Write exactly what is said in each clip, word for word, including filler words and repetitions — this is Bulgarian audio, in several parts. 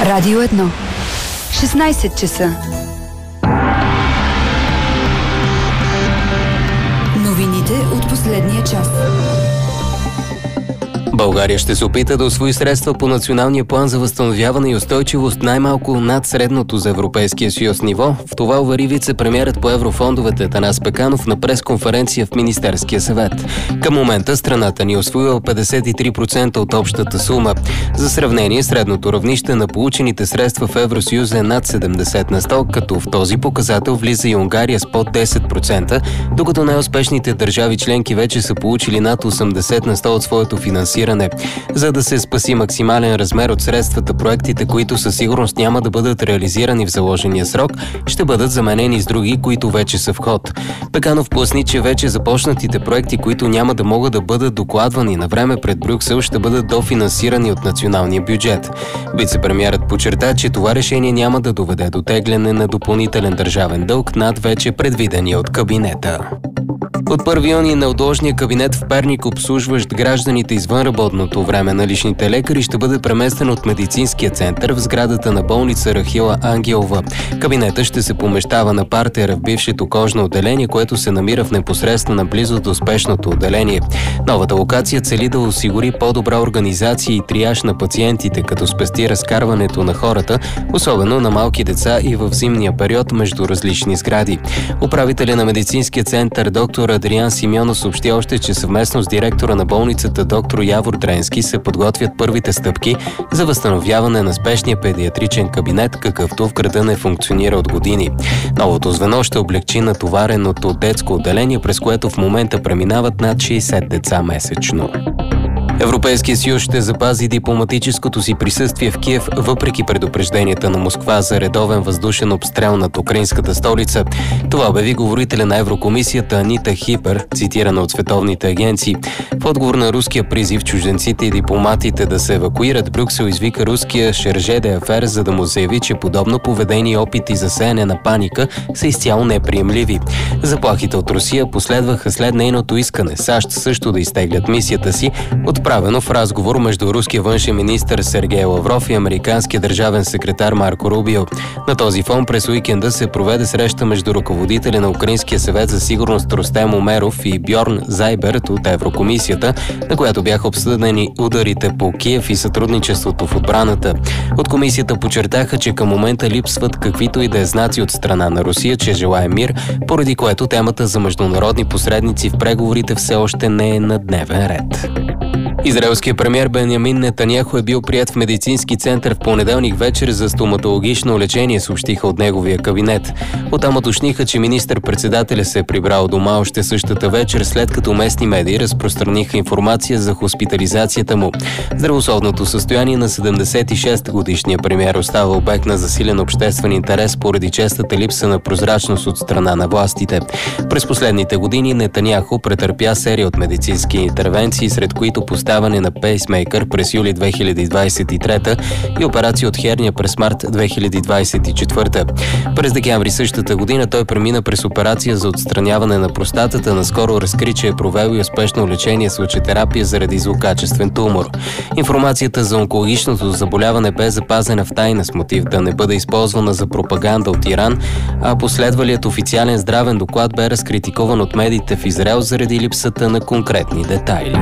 Радио едно. шестнайсет часа. Новините от последния час. България ще се опита да усвои средства по Националния план за възстановяване и устойчивост най-малко над средното за Европейския съюз ниво. В това увери вице-премиерът по еврофондовете Атанас Пеканов на пресконференция в Министерския съвет. Към момента страната ни е усвоила петдесет и три процента от общата сума. За сравнение, средното равнище на получените средства в Евросъюза е над седемдесет на сто, като в този показател влиза и Унгария с под десет процента, докато най-успешните държави членки вече са получили над осемдесет на сто от своето финансиране. За да се спаси максимален размер от средствата, проектите, които със сигурност няма да бъдат реализирани в заложения срок, ще бъдат заменени с други, които вече са в ход. Пеканов поясни, че вече започнатите проекти, които няма да могат да бъдат докладвани на време пред Брюксел, ще бъдат дофинансирани от националния бюджет. Вицепремиерът подчерта, че това решение няма да доведе до тегляне на допълнителен държавен дълг над вече предвидения от кабинета. От първи юни неотложния кабинет в Перник, обслужващ гражданите извън работното време на личните лекари, ще бъде преместен от медицинския център в сградата на болница Рахила Ангелова. Кабинетът ще се помещава на партера в бившето кожно отделение, което се намира в непосредствена близост до спешното отделение. Новата локация цели да осигури по-добра организация и триаж на пациентите, като спести разкарването на хората, особено на малки деца и в зимния период между различни сгради. Управителя на медицинския център доктор Адриан Симеонов съобщи още, че съвместно с директора на болницата доктор Явор Дренски се подготвят първите стъпки за възстановяване на спешния педиатричен кабинет, какъвто в града не функционира от години. Новото звено ще облегчи натовареното детско отделение, през което в момента преминават над шейсет деца месечно. Европейския съюз ще запази дипломатическото си присъствие в Киев, въпреки предупрежденията на Москва за редовен въздушен обстрел над украинската столица. Това обяви говорителя на Еврокомисията Анита Хипер, цитирана от световните агенции. В отговор на руския призив чужденците и дипломатите да се евакуират, Брюксел извика руския Шерже де Афер, за да му заяви, че подобно поведение и опити за сеяне на паника са изцяло неприемливи. Заплахите от Русия последваха след нейното искане САЩ също да изтеглят мисията си, отправено в разговор между руския външен министър Сергей Лавров и американския държавен секретар Марко Рубио. На този фон през уикенда се проведе среща между ръководителя на Украинския съвет за сигурност Рустем Умеров и Бьорн Зайберт от Еврокомисията, на която бяха обсъдени ударите по Киев и сътрудничеството в отбраната. От комисията подчертаха, че към момента липсват каквито и да е знаци от страна на Русия, че желае мир, поради което темата за международни посредници в преговорите все още не е на дневен ред. Израелският премиер Бенямин Нетаняху е бил приет в медицински център в понеделник вечер за стоматологично лечение, съобщиха от неговия кабинет. Оттам уточниха, че министър-председателя се е прибрал дома още същата вечер, след като местни медии разпространиха информация за хоспитализацията му. Здравословното състояние на седемдесет и шест годишния премиер остава обект на засилен обществен интерес поради честата липса на прозрачност от страна на властите. През последните години Нетаняху претърпя серия от медицински интервенции, сред които поставя на пейсмейкър през юли две хиляди двадесет и трета и операция от херния през март две хиляди двадесет и четвърта. През декември същата година той премина през операция за отстраняване на простатата. Наскоро разкри, че е провел и успешно лечение с лъчетерапия заради злокачествен тумор. Информацията за онкологичното заболяване бе запазена в тайна с мотив да не бъде използвана за пропаганда от Иран, а последвалият официален здравен доклад бе разкритикуван от медиите в Израел заради липсата на конкретни детайли.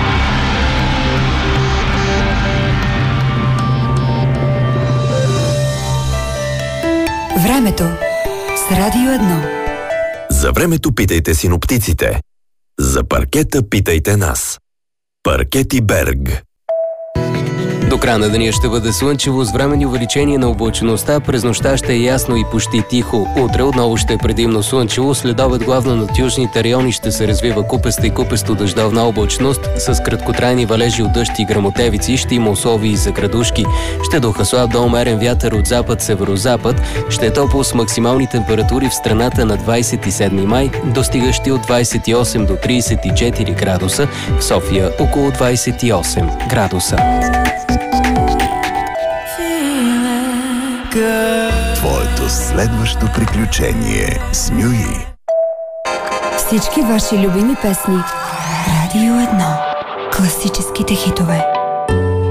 Времето с Радио едно. За времето питайте синоптиците. За паркета питайте нас. Паркети Берг. До края на деня ще бъде слънчево с временни увеличение на облачността. През нощта ще е ясно и почти тихо. Утре отново ще е предимно слънчево. След обед главно над южните райони ще се развива купеста и купесто дъждовна облачност. С краткотрайни валежи от дъжд и гръмотевици ще има условия и за градушки. Ще духа слаб до умерен вятър от запад-северозапад. Ще е топло с максимални температури в страната на двадесет и седми май, достигащи от двадесет и осем до тридесет и четири градуса. В София около двадесет и осем градуса. Твоето следващо приключение с Мюи. Всички ваши любими песни. Радио едно. Класическите хитове.